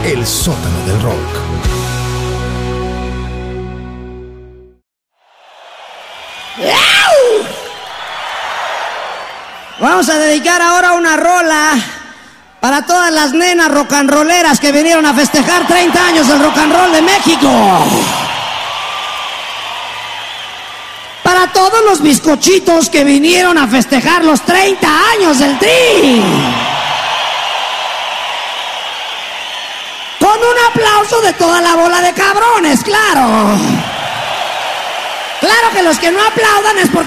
El sótano del rock. Vamos a dedicar ahora una rola para todas las nenas rock and rolleras que vinieron a festejar 30 años del rock and roll de México. Para todos los bizcochitos que vinieron a festejar los 30 años del Tri. Con un aplauso de toda la bola de cabrones, claro. Claro que los que no aplaudan es porque